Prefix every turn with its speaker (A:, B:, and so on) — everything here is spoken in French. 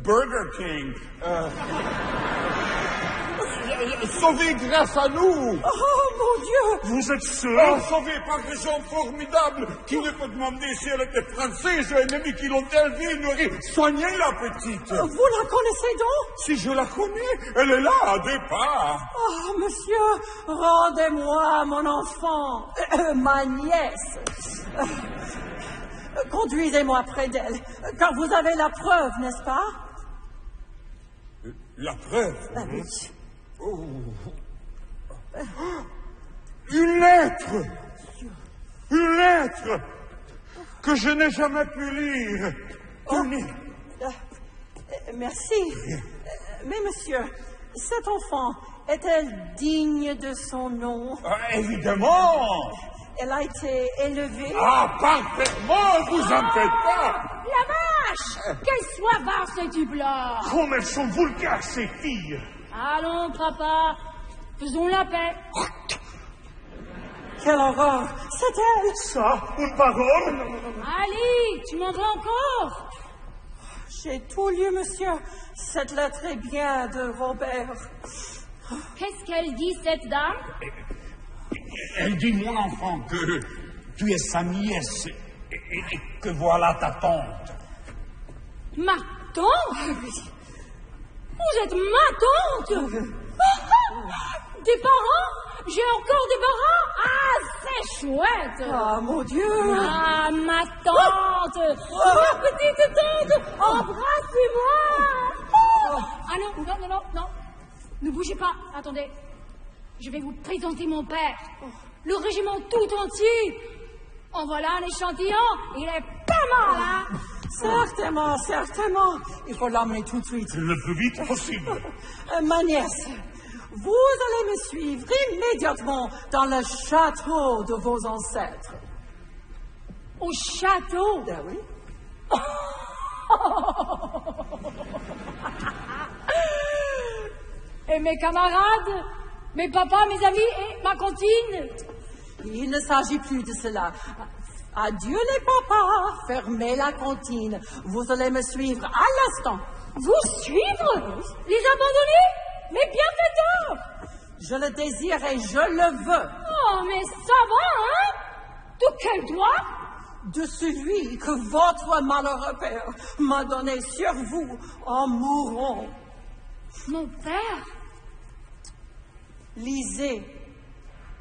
A: Burger King. Sauvé grâce à nous.
B: Oh, mon Dieu!
C: Vous êtes sûr?
A: Sauvé par des gens formidables qui ne peut demander si elle était française ou ennemie qui l'ont élevée, nourrie, soigné la petite.
B: Vous la connaissez donc?
A: Si je la connais, elle est là, à deux pas.
B: Oh, monsieur, rendez-moi mon enfant, ma nièce. Conduisez-moi près d'elle, car vous avez la preuve, n'est-ce pas?
A: La preuve?
B: Oui.
A: Oh. Une lettre! Une lettre que je n'ai jamais pu lire. Tenez.
B: Merci. Mais monsieur, cette enfant est-elle digne de son nom?
A: Évidemment!
B: Elle a été élevée...
A: Ah, parfaitement, vous en faites pas!
D: La vache! Qu'elle soit vache et du blanc!
C: Comme elles sont vulgaires, ces filles!
D: Allons, papa, faisons la paix.
B: Quelle horreur! C'est elle!
C: Ça, une parole?
D: Allez, tu m'en veux encore?
B: J'ai tout lu, monsieur. Cette lettre est bien de Robert.
D: Qu'est-ce qu'elle dit, cette dame?
A: Elle dit, mon enfant, que tu es sa nièce et que voilà ta tante.
D: Ma tante? Vous êtes ma tante? Des parents? J'ai encore des parents? Ah, c'est chouette!
B: Ah, mon Dieu!
D: Ah, ma tante! Ma petite tante! Embrassez-moi! Ah non, non, non, non, non. Ne bougez pas, attendez. Je vais vous présenter mon père. Le régiment tout entier. En voilà un échantillon. Il est pas mal, hein?
B: Certainement, certainement. Il faut l'emmener tout de suite.
C: Le plus vite possible.
B: Ma nièce, vous allez me suivre immédiatement dans le château de vos ancêtres.
D: Au château?
B: Ben oui.
D: Et mes camarades? Mes papas, mes amis et ma cantine?
B: Il ne s'agit plus de cela. Adieu les papas, fermez la cantine. Vous allez me suivre à l'instant.
D: Vous suivre? Les abandonner? Mes bienfaiteurs?
B: Je le désire et je le veux.
D: Oh, mais ça va, hein? De quel droit?
B: De celui que votre malheureux père m'a donné sur vous en mourant.
D: Mon père?
B: Lisez